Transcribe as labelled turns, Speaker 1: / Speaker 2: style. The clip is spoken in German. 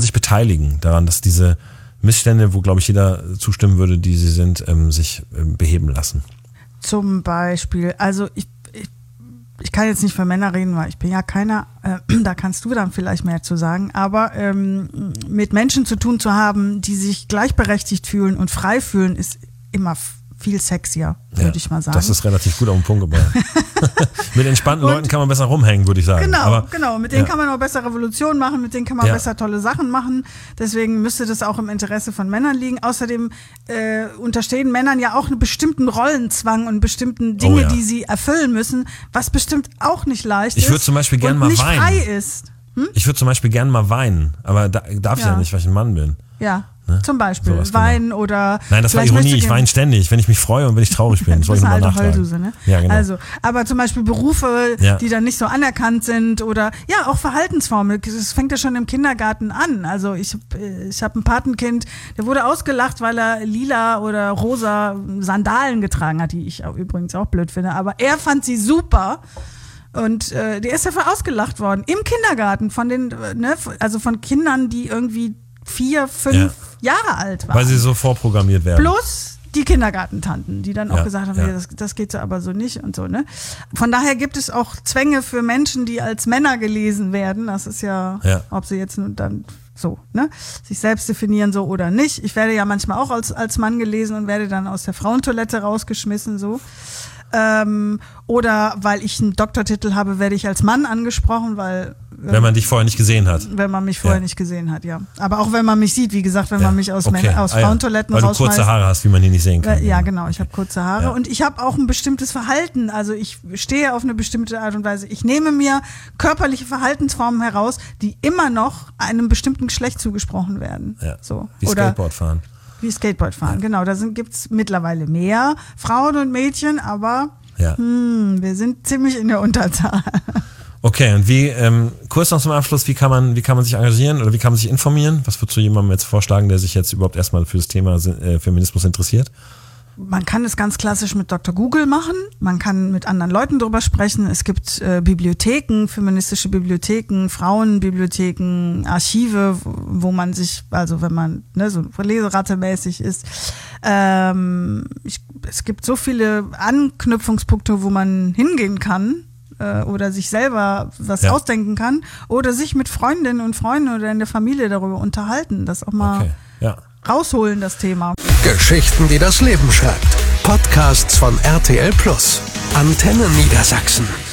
Speaker 1: sich beteiligen daran, dass diese Missstände, wo, glaube ich, jeder zustimmen würde, die sie sind, sich beheben lassen?
Speaker 2: Zum Beispiel, also ich kann jetzt nicht für Männer reden, weil ich bin ja keiner, da kannst du dann vielleicht mehr zu sagen, aber mit Menschen zu tun zu haben, die sich gleichberechtigt fühlen und frei fühlen, ist immer viel sexier, würde ich mal sagen.
Speaker 1: Das ist relativ gut auf den Punkt gebracht. Mit entspannten Leuten kann man besser rumhängen, würde ich sagen.
Speaker 2: Genau. Mit denen kann man auch besser Revolution machen, mit denen kann man besser tolle Sachen machen. Deswegen müsste das auch im Interesse von Männern liegen. Außerdem unterstehen Männern ja auch einen bestimmten Rollenzwang und bestimmten Dinge, die sie erfüllen müssen, was bestimmt auch nicht leicht ist.
Speaker 1: Ich würde zum Beispiel gerne mal weinen.
Speaker 2: Frei ist.
Speaker 1: Ich würde zum Beispiel gerne mal weinen, aber darf ich ja nicht, weil ich ein Mann bin.
Speaker 2: Ja. Ne? Zum Beispiel weinen oder...
Speaker 1: Nein, das war Ironie, ich weine ständig, wenn ich mich freue und wenn ich traurig bin. Das
Speaker 2: ist eine alte Heulsuse, ne?
Speaker 1: Ja, genau.
Speaker 2: Also, aber zum Beispiel Berufe, die dann nicht so anerkannt sind oder auch Verhaltensformen. Das fängt ja schon im Kindergarten an. Also ich hab ein Patenkind, der wurde ausgelacht, weil er lila oder rosa Sandalen getragen hat, die ich übrigens auch blöd finde. Aber er fand sie super. Und der ist dafür ausgelacht worden. Im Kindergarten von von Kindern, die irgendwie 4, 5 Jahre alt waren.
Speaker 1: Weil sie so vorprogrammiert werden.
Speaker 2: Plus die Kindergartentanten, die dann auch gesagt haben, das geht so aber so nicht und so, ne? Von daher gibt es auch Zwänge für Menschen, die als Männer gelesen werden. Das ist ob sie jetzt dann so, ne? Sich selbst definieren so oder nicht. Ich werde ja manchmal auch als Mann gelesen und werde dann aus der Frauentoilette rausgeschmissen, so. Oder weil ich einen Doktortitel habe, werde ich als Mann angesprochen, weil...
Speaker 1: Wenn man dich vorher nicht gesehen hat.
Speaker 2: Wenn man mich vorher nicht gesehen hat, ja. Aber auch wenn man mich sieht, wie gesagt, wenn man mich aus Frauentoiletten
Speaker 1: rausschmeißt. Weil du kurze Haare hast, wie man hier nicht sehen kann.
Speaker 2: Ja, genau, ich habe kurze Haare und ich habe auch ein bestimmtes Verhalten. Also ich stehe auf eine bestimmte Art und Weise. Ich nehme mir körperliche Verhaltensformen heraus, die immer noch einem bestimmten Geschlecht zugesprochen werden.
Speaker 1: Ja.
Speaker 2: So.
Speaker 1: Wie Skateboard fahren.
Speaker 2: Wie Skateboard fahren, genau. Da gibt's mittlerweile mehr Frauen und Mädchen, aber wir sind ziemlich in der Unterzahl.
Speaker 1: Okay, und wie, kurz noch zum Abschluss, wie kann man sich engagieren oder wie kann man sich informieren? Was würdest du jemandem jetzt vorschlagen, der sich jetzt überhaupt erstmal für das Thema Feminismus interessiert?
Speaker 2: Man kann es ganz klassisch mit Dr. Google machen. Man kann mit anderen Leuten drüber sprechen. Es gibt Bibliotheken, feministische Bibliotheken, Frauenbibliotheken, Archive, wo man sich, also wenn man so Leseratte-mäßig ist, es gibt so viele Anknüpfungspunkte, wo man hingehen kann oder sich selber was ausdenken kann oder sich mit Freundinnen und Freunden oder in der Familie darüber unterhalten. Das auch mal rausholen, das Thema.
Speaker 3: Geschichten, die das Leben schreibt. Podcasts von RTL+. Antenne Niedersachsen.